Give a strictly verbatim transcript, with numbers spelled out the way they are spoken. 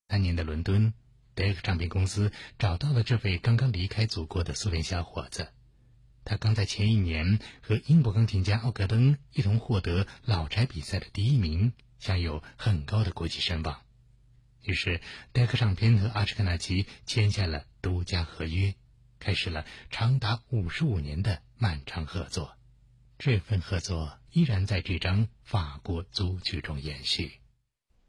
三年的伦敦，德克唱片公司找到了这位刚刚离开祖国的苏联小伙子。他刚在前一年和英国钢琴家奥格登一同获得老柴比赛的第一名，享有很高的国际声望。于是德克唱片和阿什克纳奇签下了独家合约，开始了长达五十五年的漫长合作。这份合作依然在这张法国组曲中延续。